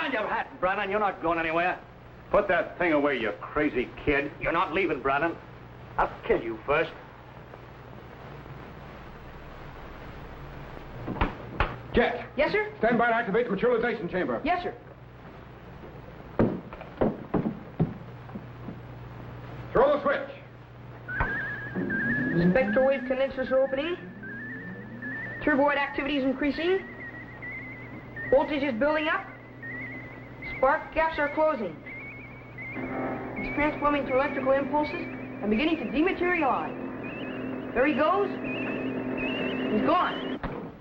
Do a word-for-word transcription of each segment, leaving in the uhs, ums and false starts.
on your hat, Brannon. You're not going anywhere. Put that thing away, you crazy kid. You're not leaving, Brannon. I'll kill you first. Jet. Yes, sir? Stand by to activate the materialization chamber. Yes, sir. Throw the switch. Spectrowave condensers are opening. Turboid activity is increasing. Voltage is building up. Spark gaps are closing. It's transforming to electrical impulses and beginning to dematerialize. There he goes. He's gone.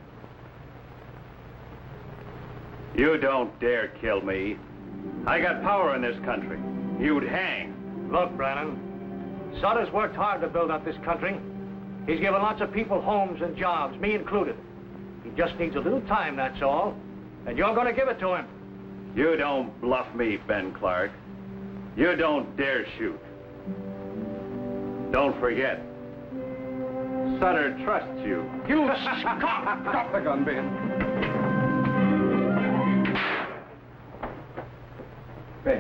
You don't dare kill me. I got power in this country. You'd hang. Look, Brannon, Sutter's worked hard to build up this country. He's given lots of people homes and jobs, me included. He just needs a little time, that's all. And you're going to give it to him. You don't bluff me, Ben Clark. You don't dare shoot. Don't forget, Sutter trusts you. You stop! Stop the gun, Ben. Ben.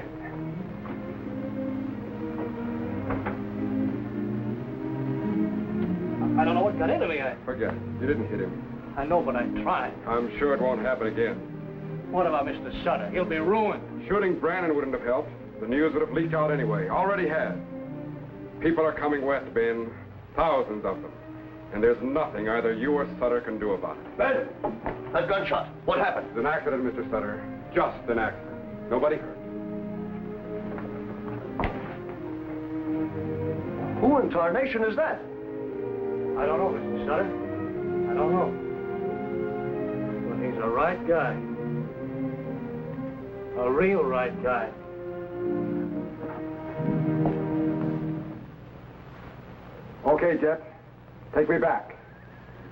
I don't know what got into me. I, Forget it. You didn't hit him. I know, but I tried. I'm sure it won't happen again. What about Mister Sutter? He'll be ruined. Shooting Brannon wouldn't have helped. The news would have leaked out anyway. Already had. People are coming west, Ben. Thousands of them. And there's nothing either you or Sutter can do about it. Ben! That gunshot. What happened? It's an accident, Mister Sutter. Just an accident. Nobody hurt. Who in tarnation is that? I don't know, Mister Sutter. I don't know. But he's a right guy. A real right guy. Okay, Jet. Take me back.